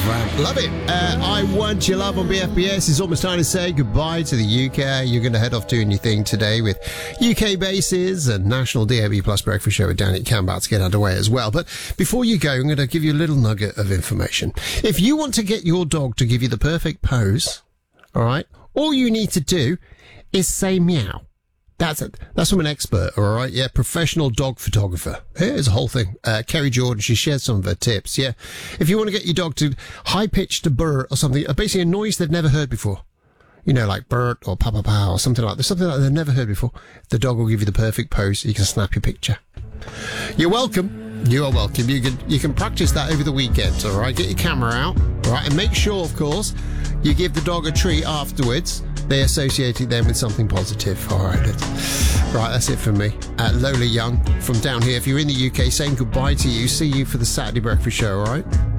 Love it. I Want Your Love on BFBS. It's almost time to say goodbye to the UK. You're going to head off doing your thing today with UK bases and National DAB Plus Breakfast Show with Danny Cam about to get underway as well. But before you go, I'm going to give you a little nugget of information. If you want to get your dog to give you the perfect pose, all right, all you need to do is say meow. That's it. That's from an expert, all right? Yeah, professional dog photographer. Here's a whole thing. Kerry Jordan, she shared some of her tips, yeah? If you want to get your dog to high-pitched a burr or something, basically a noise they've never heard before, you know, like burr or pa-pa-pa or something like that, something like they've never heard before, the dog will give you the perfect pose so you can snap your picture. You're welcome. You are welcome. You can practice that over the weekend, all right? Get your camera out, all right? And make sure, of course, you give the dog a treat afterwards. They associated them with something positive. All right. Right, that's it from me. Lola Young from down here. If you're in the UK, saying goodbye to you. See you for the Saturday Breakfast Show, all right?